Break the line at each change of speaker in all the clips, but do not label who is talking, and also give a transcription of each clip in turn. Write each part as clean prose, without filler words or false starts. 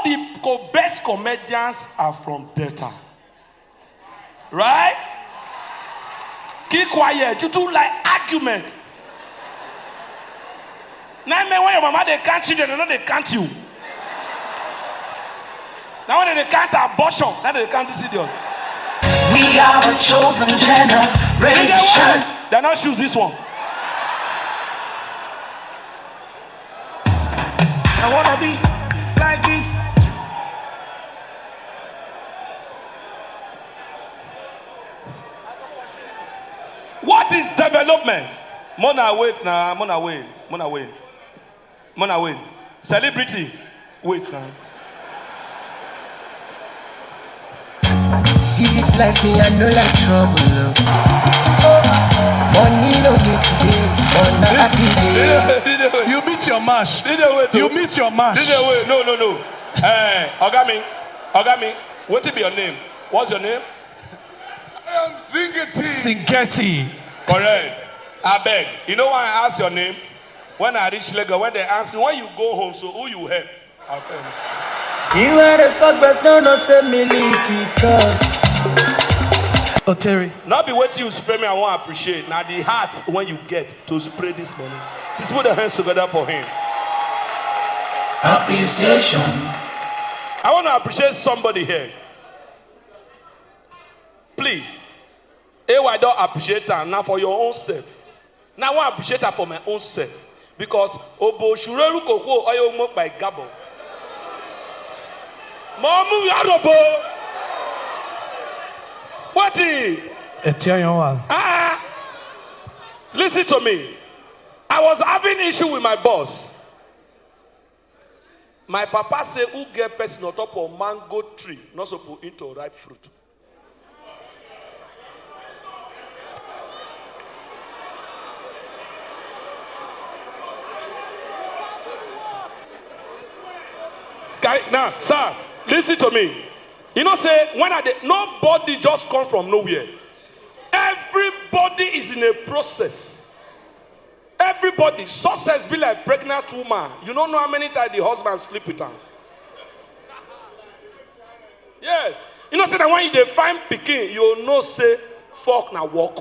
the best comedians are from Delta. Right? Keep quiet. You two like argument. Now, when your mama they can't children, they know they can't you. Now when they can't abortion, now they can't this idiot.
We are a chosen generation.
They not choose this one.
I wanna be like this.
What is development? Mona wait. Celebrity, wait now.
See this life, me I know like trouble. Money no day today, on a happy day.
You meet your mash. You meet your mash.
No. Hey, Ogami, what will be your name? What's your name?
I am
Singeti.
Correct. I beg. You know why I ask your name? When I reach Lagos, when they ask you, when you go home, so who you help? I'll tell you.
You are the suckers, no say me leaky costs.
Oteri.
Not be waiting you spray me, I want to appreciate. Now the heart when you get to spray this money. Please put the hands together for him.
Appreciation.
I want to appreciate somebody here. Please. I don't appreciate her now for your own self. Now I want to appreciate her for my own self. Because Obo Shureru Koko Oyo Mok by Gabo. Mamu Yarobo. What is? Listen to me. I was having issue with my boss. My papa said, who get person on top of mango tree, not supposed to eat ripe fruit. Now, sir, listen to me. You know, say, nobody just come from nowhere. Everybody is in a process. Everybody. Success be like pregnant woman. You don't know how many times the husband sleep with her. Yes. You know, say that when you find pikin, you know, say, fuck na walk.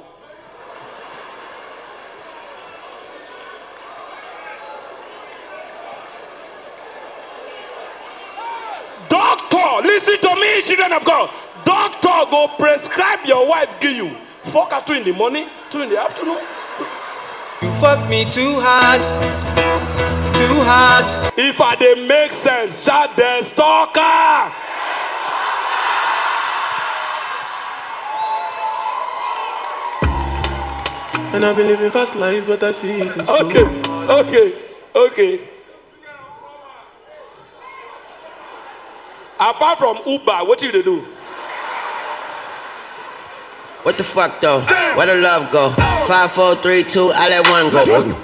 Doctor, listen to me, children of God. Doctor go prescribe your wife, give you. Fuck her 2 in the morning, 2 in the afternoon.
You fuck me too hard.
If I dey make sense, shout the stalker.
And I've been living fast life, but I see it in slow.
Okay. Apart from Uber, what do you do?
What the fuck though? Where the love go? 5, 4, 3, 2, I let one go.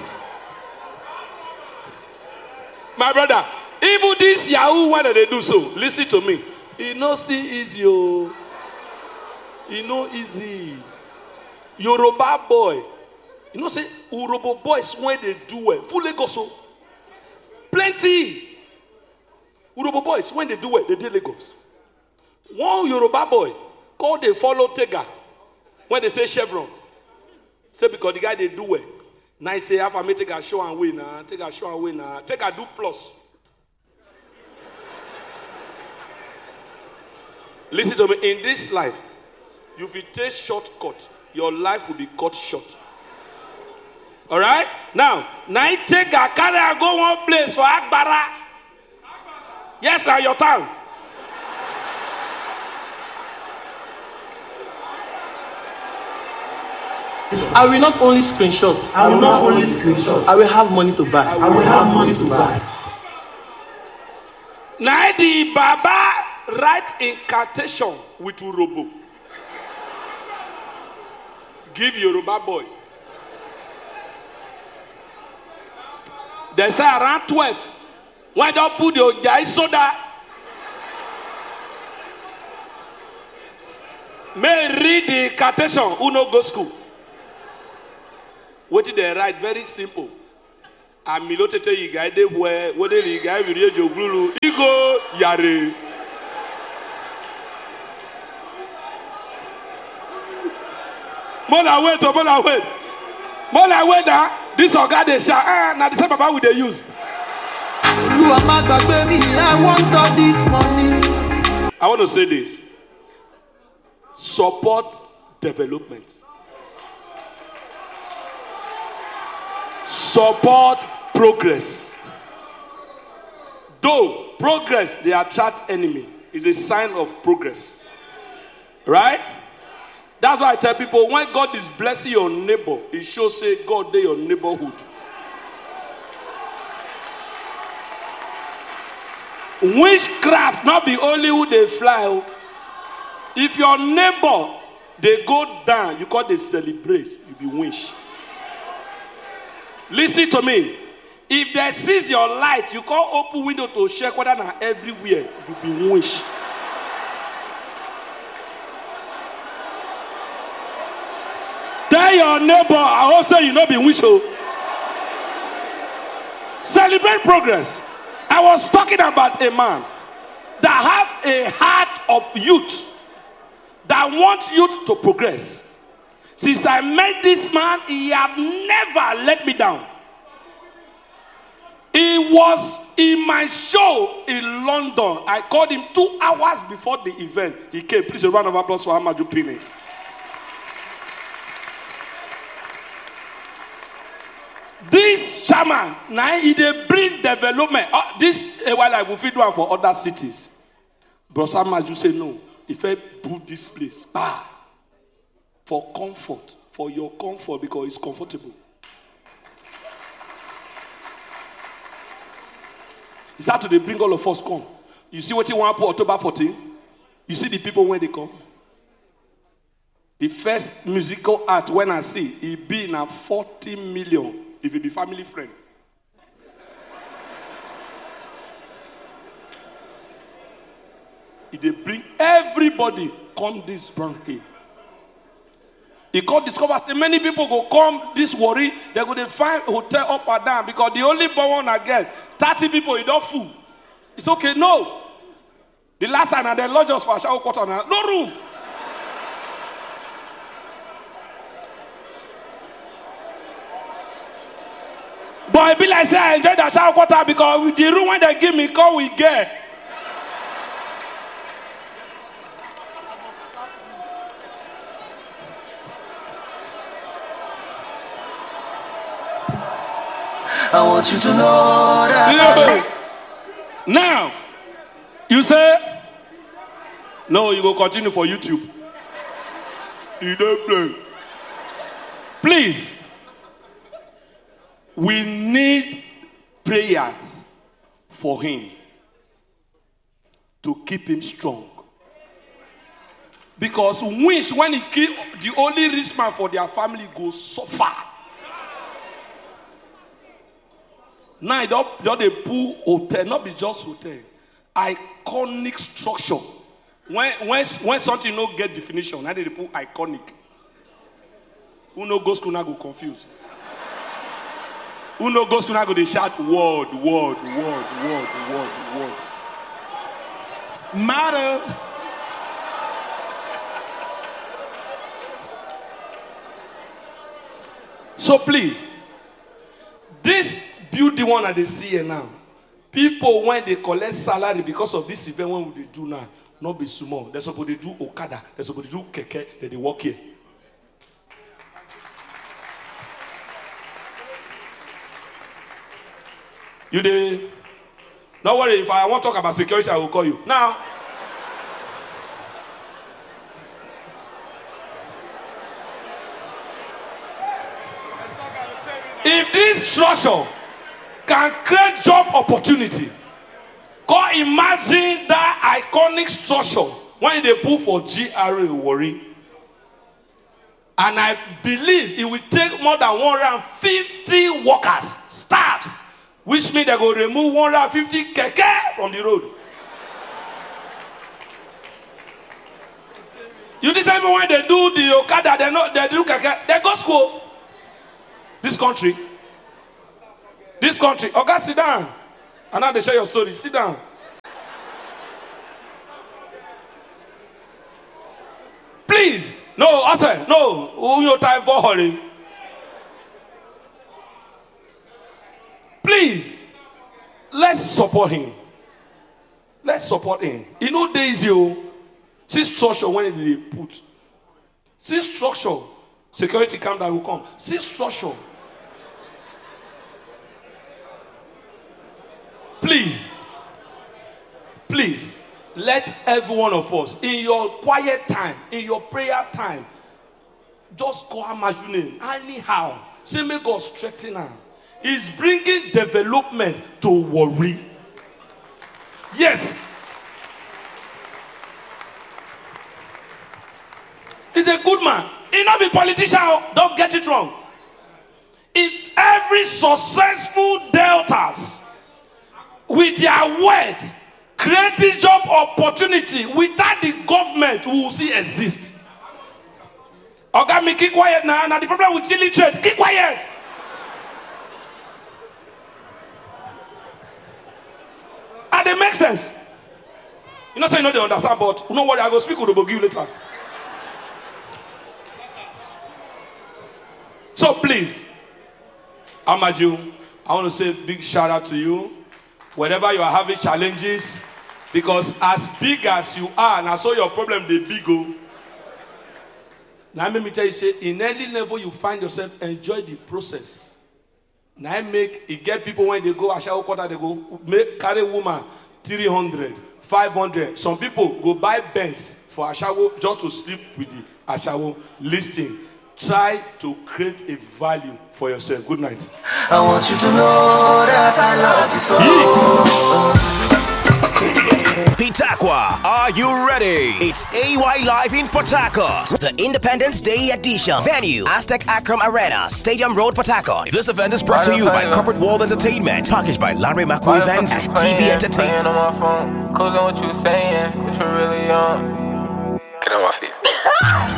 My brother, even this Yahoo, why do they do so? Listen to me. It no still easy, oh. It no easy. Yoruba boy. You know say Urobo boys when they do well. Full Lagos, so plenty. Urobo boys when they do well, they do Lagos. One Yoruba boy called they follow Tega. When they say Chevron, say because the guy they do well. Now he say, "Have I take a show and win now? Take a show and win now. Take a do plus." Listen to me. In this life, if you take shortcut, your life will be cut short. All right. Now take a carry and go one place for Akbara. Yes, now your turn.
I will not only screenshot. I will have money to buy.
Now the Baba write incantation with Urobo. Give Yoruba boy. They say around 12. Why don't put your guy soda? May read the incantation. Who no go school? What did they write? Very simple. Amilotete yigaide where wode ligai video jogulu igo yare. Mona wait. Mona wait now. This oga dey shout. Now the same baba we dey use.
I want all this money.
I want to say this. Support development. Support progress. Though progress, they attract enemy, is a sign of progress. Right? That's why I tell people, when God is blessing your neighbor, it shows say God dey your neighborhood. Witchcraft not be only who they fly. If your neighbor they go down, you call they celebrate, you be wish. Listen to me. If they seize your light, you call open window to check whether na everywhere, you be wish. Tell your neighbor, I hope so you know be wish. Celebrate progress. I was talking about a man that have a heart of youth, that wants youth to progress. Since I met this man, he have never let me down. He was in my show in London. I called him 2 hours before the event. He came. Please a round of applause for Amaju Pini. This chairman, now he dey bring development. This while I will feed one for other cities. Bros Amaju say no. If I put this place, for comfort, for your comfort, because it's comfortable. He started to bring all of us come. You see what you want for October 14? You see the people when they come. The first musical art when I see, it be in a 40 million. If it be family friend. If they bring everybody come this brand here. He can't discover that many people go come this worry, they go to find hotel up or down because the only one I get 30 people, you don't fool. It's okay, no. The last time they lodge us for a shower quarter, no room. But I be like say I enjoy that shower quarter because with the room when they give me, come we get.
I want you to know that.
Now, you say, no, you go continue for YouTube. You don't play. Please. We need prayers for him to keep him strong. Because wish when he kill the only rich man for their family goes so far. Now they pull hotel, not be just hotel. Iconic structure. When something no get definition, now they put iconic. Who no go school now go confused. Who no go school now go they shout word.
Matter.
So please, this building one that they see here now, people when they collect salary because of this event when we do now, not be small. They're supposed to do Okada, they're supposed to do Keke, that they work here. You dey? Don't worry, if I want to talk about security, I will call you. Now, if this structure can create job opportunity, go imagine that iconic structure when they put for GRA worry. And I believe it will take more than 150 workers, staffs, which means they go remove 150 keke from the road. You decide when they do the Okada, they do keke, they go school. This country. This country. Okay, sit down. And now they share your story. Sit down. Please. No, I say, no. Who your time for hurry? Please. Let's support him. Let's support him. You know, days you see structure when they put. See structure. Security come down will come. See structure. Please. Please. Let every one of us, in your quiet time, in your prayer time, just call Ama's name. Anyhow. Say, may God strengthen her. He's bringing development to worry. Yes. He's a good man. He not be politician. Don't get it wrong. If every successful deltas with their words create this job opportunity without the government, we will see exist. Okay, me keep quiet now. Now the problem with illiterate, keep quiet. And they make sense. You know, say you know they understand, but don't worry, I go speak with the Bogi later. So please, Amaju, I want to say a big shout out to you. Whenever you are having challenges, because as big as you are, now so your problem they big go. Now let me tell you, say in any level you find yourself, enjoy the process. Now I make it get people when they go Ashawo quarter, they go make carry woman 300, 500. Some people go buy Benz for Ashawo just to sleep with the Ashawo listing. Try to create a value for yourself. Good night.
I want you to know that I love you so.
Pitakwa, are you ready? It's AY Live in Port Harcourt, the Independence Day edition. Venue, Aztec Akram Arena, Stadium Road, Port Harcourt. This event is brought to you by Corporate World Entertainment, packaged by Larry Macquarie Events and TB Entertainment.
On my phone, closing what you saying, what you really on. Get on my feet.